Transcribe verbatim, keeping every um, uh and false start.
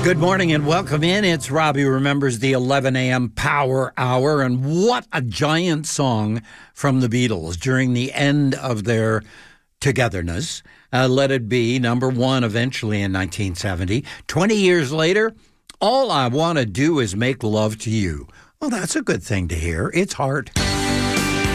Good morning and welcome in. It's Robbie remembers the eleven a.m. Power Hour, and what a giant song from the Beatles during the end of their togetherness. Uh, Let It Be, number one eventually in nineteen seventy. twenty years later, All I Want to Do Is Make Love to You. Well, that's a good thing to hear. It's Heart.